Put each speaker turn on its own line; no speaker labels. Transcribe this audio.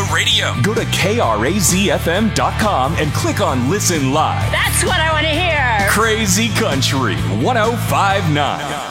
radio.
Go to KRAZFM.com and click on Listen Live.
That's what I want to hear.
Crazy Country 1059.